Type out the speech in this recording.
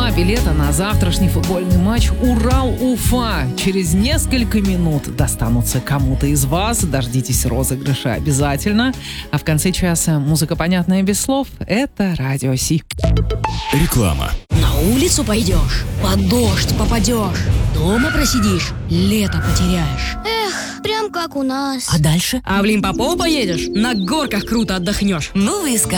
2 билета на завтрашний футбольный матч Урал-Уфа через несколько минут достанутся кому-то из вас. Дождитесь розыгрыша обязательно. А в конце часа музыка, понятная без слов, это Радио Си. Реклама. На улицу пойдешь, под дождь попадешь, дома просидишь, лето потеряешь. Эх, прям как у нас. А дальше? А в Лимпопо поедешь, на горках круто отдохнешь. Новые сказки.